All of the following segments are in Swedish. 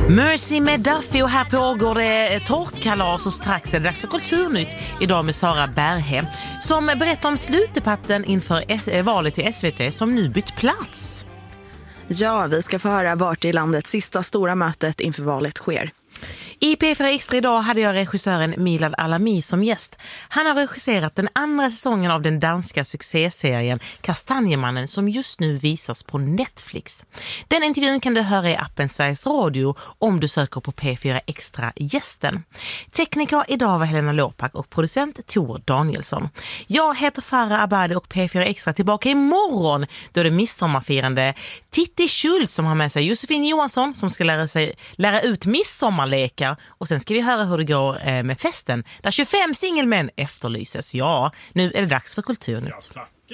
Mercy med Duffy och här pågår det tårtkalas och strax är det dags för Kulturnytt idag med Sara Berghe som berättar om slutdebatten inför valet till SVT som nu bytt plats. Ja, vi ska få höra vart i landets sista stora mötet inför valet sker. I P4 Extra idag hade jag regissören Milad Alami som gäst. Han har regisserat den andra säsongen av den danska succéserien Kastanjemannen som just nu visas på Netflix. Den intervjun kan du höra i appen Sveriges Radio om du söker på P4 Extra gästen. Tekniker idag var Helena Låpak och producent Tor Danielsson. Jag heter Farah Abadi och P4 Extra tillbaka imorgon då det är midsommarfirande Titti Schultz som har med sig Josefin Johansson som ska lära ut midsommarlekar. Och sen ska vi höra hur det går med festen där 25 singelmän efterlyses. Ja, nu är det dags för Kulturnytt.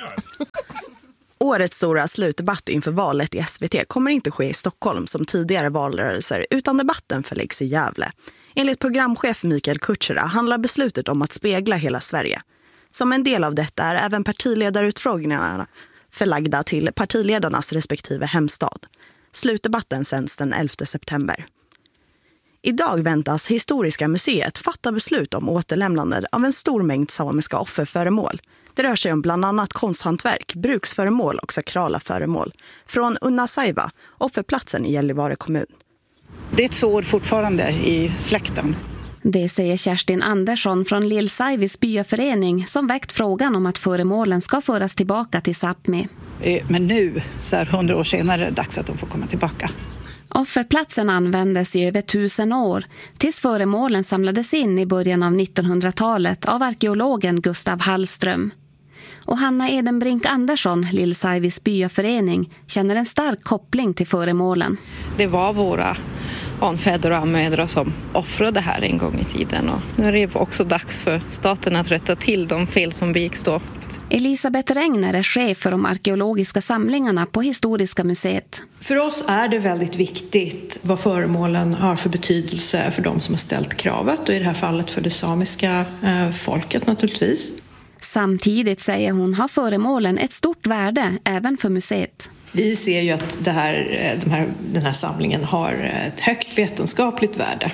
Årets stora slutdebatt inför valet i SVT kommer inte ske i Stockholm som tidigare valrörelser utan debatten förläggs i Gävle. Enligt programchef Mikael Kutschera handlar beslutet om att spegla hela Sverige. Som en del av detta är även partiledarutfrågningarna förlagda till partiledarnas respektive hemstad. Slutdebatten sänds den 11 september. Idag väntas Historiska museet fatta beslut om återlämnande av en stor mängd samiska offerföremål. Det rör sig om bland annat konsthantverk, bruksföremål och sakrala föremål från Unnasaiva, offerplatsen i Gällivare kommun. Det är ett sår fortfarande i släkten. Det säger Kerstin Andersson från Lillsaivis byaförening som väckt frågan om att föremålen ska föras tillbaka till Sápmi. Men nu, så här 100 år senare, är det dags att de får komma tillbaka. Offerplatsen användes i över 1000 år tills föremålen samlades in i början av 1900-talet av arkeologen Gustav Hallström. Och Hanna Edenbrink Andersson, Lillsaivis byaförening, känner en stark koppling till föremålen. Det var våra anfäder och anmödrar som offrade här en gång i tiden. Och nu är det också dags för staten att rätta till de fel som begicks då. Elisabeth Regner är chef för de arkeologiska samlingarna på Historiska museet. För oss är det väldigt viktigt vad föremålen har för betydelse för de som har ställt kravet och i det här fallet för det samiska folket naturligtvis. Samtidigt säger hon har föremålen ett stort värde även för museet. Vi ser ju att den här samlingen har ett högt vetenskapligt värde.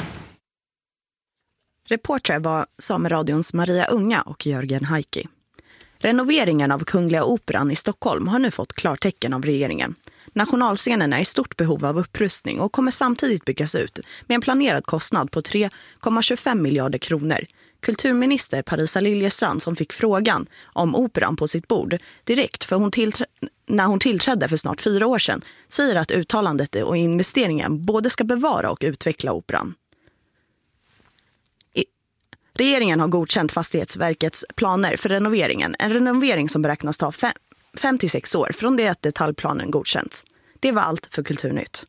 Reporter var Sameradions Maria Unga och Jörgen Heikki. Renoveringen av Kungliga Operan i Stockholm har nu fått klartecken av regeringen. Nationalscenen är i stort behov av upprustning och kommer samtidigt byggas ut med en planerad kostnad på 3,25 miljarder kronor. Kulturminister Parisa Liljestrand som fick frågan om operan på sitt bord direkt när hon tillträdde för snart 4 år sedan säger att uttalandet och investeringen både ska bevara och utveckla operan. Regeringen har godkänt Fastighetsverkets planer för renoveringen. En renovering som beräknas ta 5-6 år från det att detaljplanen godkänts. Det var allt för Kulturnytt.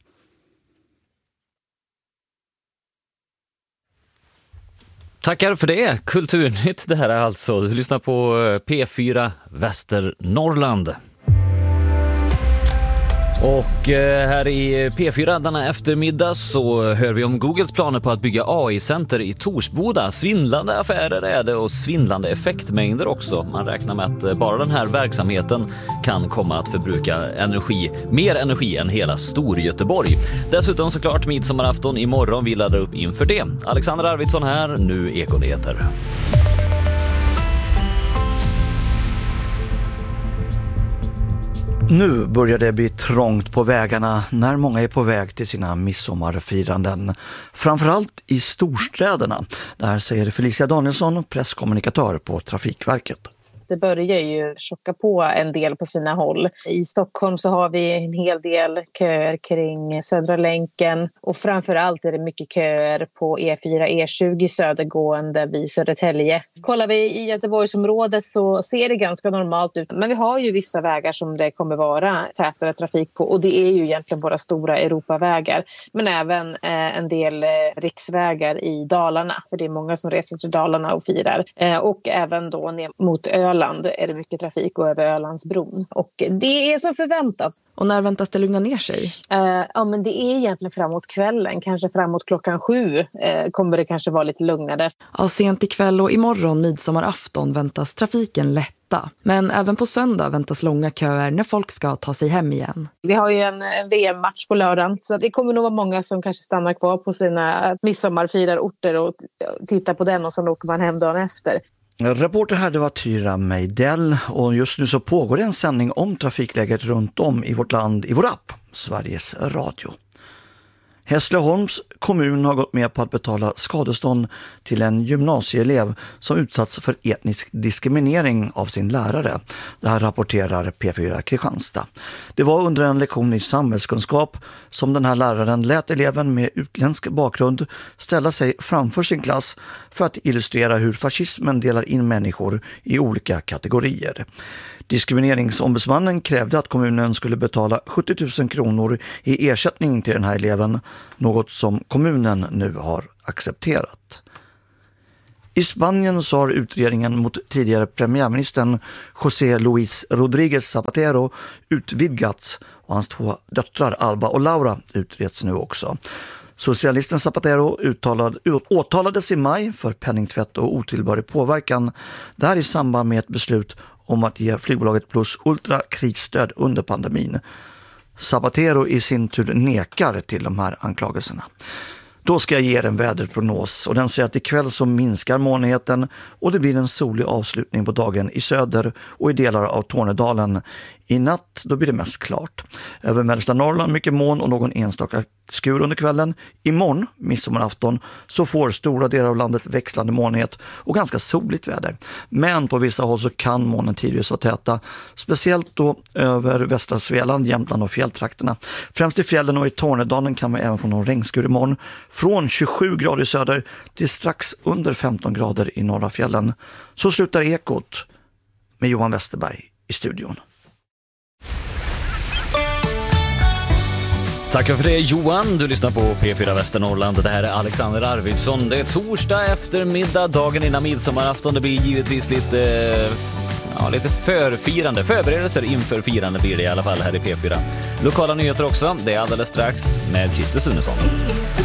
Tackar för det. Kulturnytt det här är alltså. Du lyssnar på P4 Västernorrland. Och här i P4 denna eftermiddag så hör vi om Googles planer på att bygga AI-center i Torsboda. Svindlande affärer är det och svindlande effektmängder också. Man räknar med att bara den här verksamheten kan komma att förbruka mer energi än hela Storgöteborg. Dessutom såklart midsommarafton imorgon. Vi laddar upp inför det. Alexander Arvidsson här, nu Ekonyheter. Nu börjar det bli trångt på vägarna när många är på väg till sina midsommarfiranden. Framförallt i storstäderna. Det här säger Felicia Danielsson, presskommunikatör på Trafikverket. Det börjar ju tjocka på en del på sina håll. I Stockholm så har vi en hel del köer kring Södra länken. Och framförallt är det mycket köer på E4, E20 södergående vid Södertälje. Kollar vi i Göteborgsområdet så ser det ganska normalt ut. Men vi har ju vissa vägar som det kommer vara tätare trafik på. Och det är ju egentligen våra stora Europavägar. Men även en del riksvägar i Dalarna. För det är många som reser till Dalarna och firar. Och även då ner mot Öland Öland är det mycket trafik och över Ölandsbron. Och det är som förväntat. Och när väntas det lugna ner sig? Ja, men det är egentligen framåt kvällen. Kanske framåt 7 kommer det kanske vara lite lugnare. Ja, sent ikväll och imorgon midsommarafton väntas trafiken lätta. Men även på söndag väntas långa köer när folk ska ta sig hem igen. Vi har ju en VM-match på lördagen. Så det kommer nog vara många som kanske stannar kvar på sina midsommarfirarorter och tittar på den och sen åker man hem dagen efter. Reporter här, det var Tyra Meidell, och just nu så pågår en sändning om trafikläget runt om i vårt land i vår app, Sveriges Radio. Hässleholms kommun har gått med på att betala skadestånd till en gymnasieelev som utsatts för etnisk diskriminering av sin lärare. Det här rapporterar P4 Kristianstad. Det var under en lektion i samhällskunskap som den här läraren lät eleven med utländsk bakgrund ställa sig framför sin klass för att illustrera hur fascismen delar in människor i olika kategorier. Diskrimineringsombudsmannen krävde att kommunen skulle betala 70 000 kronor i ersättning till den här eleven, något som kommunen nu har accepterat. I Spanien så har utredningen mot tidigare premiärministern José Luis Rodríguez Zapatero utvidgats och hans 2 döttrar Alba och Laura utreds nu också. Socialisten Zapatero åtalades i maj för penningtvätt och otillbörlig påverkan, där i samband med ett beslut om att ge flygbolaget Plus Ultra krisstöd under pandemin. Zapatero i sin tur nekar till de här anklagelserna. Då ska jag ge er en väderprognos och den säger att ikväll så minskar molnigheten och det blir en solig avslutning på dagen i söder och i delar av Tornedalen. I natt då blir det mest klart. Över mellersta Norrland mycket moln och någon enstaka skur under kvällen. Imorgon, midsommarafton, så får stora delar av landet växlande molnighet och ganska soligt väder. Men på vissa håll så kan molnen tidvis vara täta. Speciellt då över västra Svealand, Jämtland och fjälltrakterna. Främst i fjällen och i Tornedalen kan man även få någon regnskur imorgon. Från 27 grader i söder till strax under 15 grader i norra fjällen. Så slutar Ekot med Johan Westerberg i studion. Tack för det Johan, du lyssnar på P4 Västernorrland. Det här är Alexander Arvidsson. Det är torsdag eftermiddag, dagen innan midsommarafton. Det blir givetvis lite förberedelser inför firande blir det i alla fall här i P4. Lokala nyheter också, det är alldeles strax med Christer Sunesson.